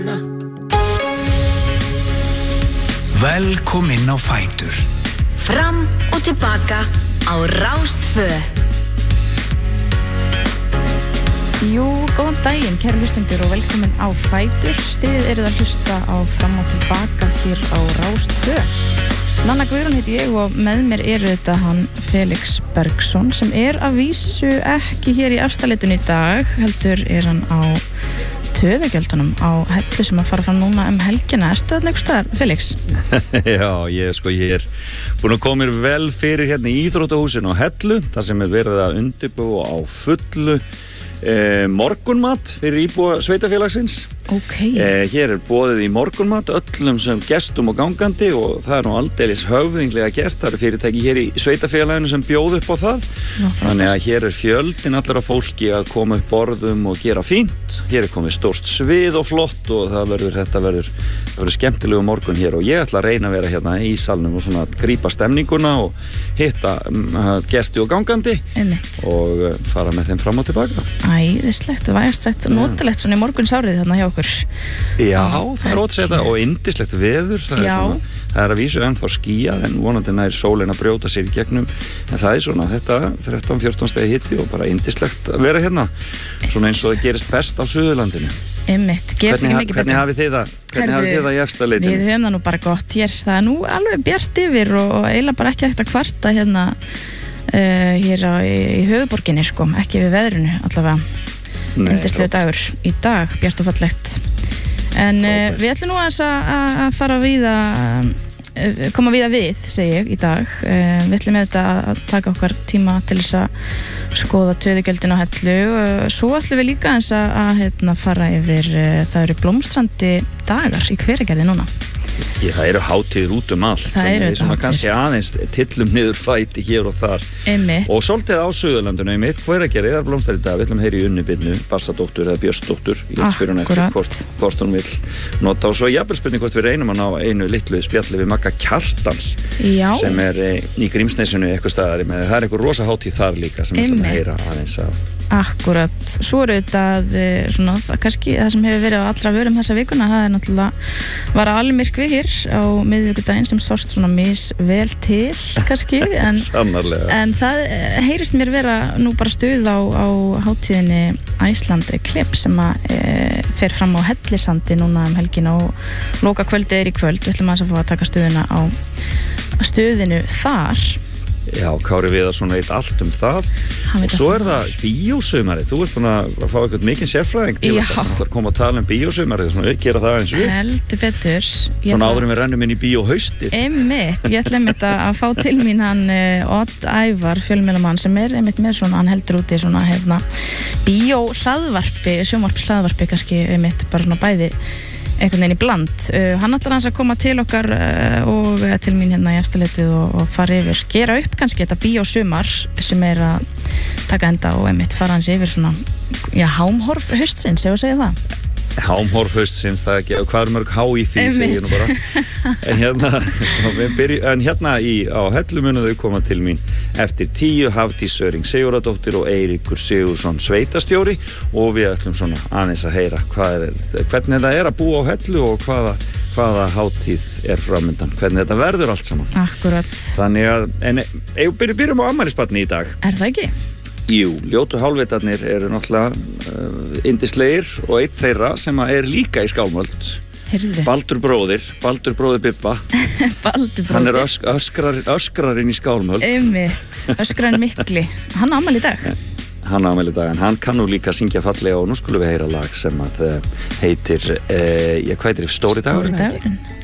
Velkomin á Fætur. Fram og tilbaka á Rás 2. Jú, góðan daginn, kæru hlustendur og velkomin á Fætur. Þið eruð að hlusta á Fram og tilbaka hér á Rás 2. Nanna Guðrún heiti ég og með mér þetta hann Felix Bergsson sem að vísu ekki hér í Efstaleitun í dag, heldur hann á töðugjöldunum á Hellu sem að fara fram núna helgina. Ertu þarna einhvers staðar, Felix? Já, ég búin að koma mér vel fyrir hérna í Íþróttahúsinu á Hellu, þar sem verið að undirbúa á fullu morgunmat fyrir íbúa sveitafélagsins. Okay. Hér boðið í morgunmat öllum sem gestum og gangandi og það nú aldeilis höfðinglega gert. Það fyrirtæki hér í sveitafélaginu sem bjóð upp á það. Þannig að hér fjöldin allar af fólki að koma upp borðum og gera fínt. Hér komið stórt svið og flott og þetta verður skemmtilegu morgun hér og ég ætla að reyna að vera hérna í salnum og svona grípa stemninguna og hitta gesti og gangandi. Einmitt. Og fara með þeim fram og tilbaka. Æðislegt, vægslegt og notalegt svona í morgunsárið þarna hjá okkur. Já, það ótsetta og yndislegt veður. Það að vísu ennþá skýjað en vonandi nær sólin að brjóta sér í gegnum. En það svona þetta 13-14 stigi hiti og bara yndislegt að vera hérna. Svona eins og það gerist best á Suðurlandinu. Einmitt, gerist ekki mikið betur. Hvernig hafið þið það? Hvernig hafið þið það í Efstaleitinu? Við höfum það nú bara gott hér. Það nú alveg bjart yfir og eiginlega bara ekki hægt að kvarta hérna hér í höfuðborginni sko, ekki við veðrinu allavega. Yndislegu dagur í dag, bjart og fallegt. En við ætlum nú að fara koma víða við, segi ég, í dag. Við ætlum með þetta að taka okkar tíma til þess að skoða töðugjöldin á Hellu. Svo ætlum við líka að fara yfir, það eru blómstrandi dagar í Hveragerði núna. Það eru hátíðir út allt. Það eru svona kannski aðeins tillum niður fæti hér og þar. Einmitt. Og svolítið á Suðurlandinu einmitt. Hveragerði er blómstrar í dag. Við ætlum að heyra í Unni Birnu, Bassadóttur eða Björnsdóttur. Ég spyr hún eftir hvort hún vill nota. Og svo jafnvel spurning hvort við reynum að ná einu litlu spjalli við Magga Kjartans. Já. Sem í Grímsnesinu eitthvað staðar. Það er eitthvað rosa hátíð þar líka sem við ætlum að heyra aðeins af. Akkurat. Svo svona, kannski það sem hefur verið á allra vörum þessa vikuna, það náttúrulega var almyrkvi hér á miðvikudaginn sem sást svona misvel til kannski, en það heyrist mér vera nú bara stuð á hátíðinni Iceland Eclipse sem fer fram á Hellisandi núna helgina og loka kvöldi í kvöld. Við ætlum að fá að taka stuðina á stuðinu þar. Já, Kári Viðarsson veit allt það og svo það bíósumari. Þú ert búin að fá eitthvað mikinn sérfræðing til að koma að tala bíósumari og gera það eins og heldur betur. Svona áður við rennum inn í bíóhaustið. Einmitt, ég ætla einmitt að fá til mín hann Odd Ævar, fjölmiðlamann sem einmitt með svona, hann heldur úti svona bíóhlaðvarpi, sjónvarpshlaðvarpi kannski einmitt bara svona bæði einhvern veginn í bland. Hann ætlar að koma til okkar og til mín hérna í Efstaleitið og fara yfir, gera upp kannski þetta bíósumar sem að taka enda og einmitt fara hans yfir svona, hámhorf haustsins, ef að segja það. Hámhorf haustsins, það ekki, hvað mörg há í því, segir ég nú bara. En hérna á Hellu munu þau koma til mín eftir 10, Hafdís Söring Sigurðardóttir og Eiríkur Sigursson sveitastjóri og við ætlum svona aðeins að heyra hvernig þetta að búa á Hellu og hvaða hátíð framundan, hvernig þetta verður allt saman. Akkurat. Þannig að, byrjum á afmælisbarni í dag. Er það ekki? Jú, ljótu hálfvitarnir eru náttúrulega yndislegir og einn þeirra sem líka í Skálmöld. Heyrðu. Baldur bróðir Bibba. Baldur bróðir. Hann öskrarinn í Skálmöld. Einmitt, öskrarinn mikli. Hann á afmæli í dag. Hann á afmæli í dag, en hann kann nú líka syngja fallega og nú skulum við heyra lag sem heitir, hvað heitir Stóri dagurinn?